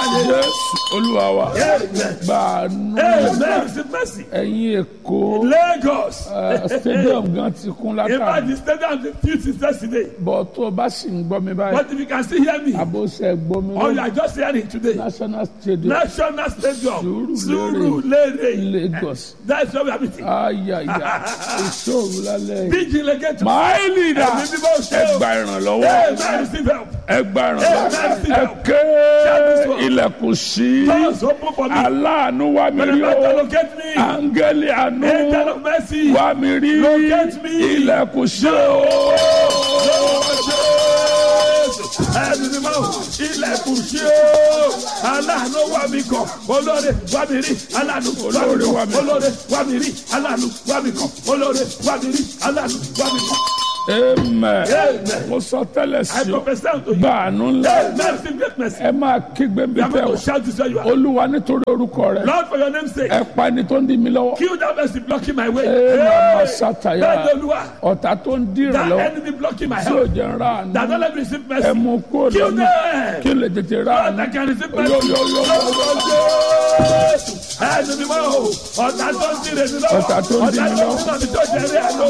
Jésù Olúwa wa. Gbàánú. Ẹ̀yin Èkó. Lagos. Stadium gan ti kún In fact, látàrí. the stadium is filled since yesterday. Bọ̀ tó o bá sì ń gbọ́ mi báyìí. But if you can still hear me, Àbóṣe gbọ́ mi or you lónìí. are just hearing today, National Stadium. National Stadium, Surulere. Surulere. Lagos. That's where we are meeting. Ayaya. Ìṣòro lálẹ́ yìí. Big delegate. My leader. Ẹ̀mí bíbá Ẹ òṣèlú. gba ìrànlọ́wọ́. Amen. Receive help. Ẹ gba ìrànlọ́wọ́. Ẹ ké ilẹ̀kùn sí. Doors open for me. Aláàánú wá mi rí Benefactor, o. locate me. Áńgẹ́lì àánú Angel of mercy. wá mi rí. Locate me. Ilẹ̀kùn sí o. Ẹ̀mí mímọ́ ilẹ̀kùn ṣí o. Aláàánú wá mi kàn. Olóore wá mi rí. Aláàánú wá mi kàn. Olóore wá mi rí. Aláàánú wá mi kàn. Olóore wá mi rí. Aláàánú wá mi kàn. Amen. Amen. Mo sọ tẹ́lẹ̀ I sí o. prophesy unto you. Gbàánú ńlá. Amen. Receive great mercy. Ẹ máa kígbe bí You are tẹ́ going o. to shout this where you are. Olúwa nítorí orúkọ rẹ̀. Lord, for your name's sake. Ẹ pa ẹni tó ń dí mi lọ́wọ́. Kill that mercy blocking my way. Màmá Sátàyà. Bẹ́ẹ̀ni Olúwa. Ọ̀tá tó ń dí That ìrànlọ́wọ́. enemy blocking my Tí ò help. jẹ́ ń ra àánú. That don't let me receive mercy. Ẹ mú kúrò Kill lọ́nà. them. Kí lè tètè ra Lord, àánú. I can receive mercy. Yo, yo, yo, yo. Ẹ̀ẹ́dùn mi mọ́ o. Ọ̀tá tó ń dí rẹ̀ mi lọ́wọ́. Ọ̀tá tó ń dí mi lọ́wọ́. Ọ̀tá tó ń dí rẹ̀ mi lọ́wọ́.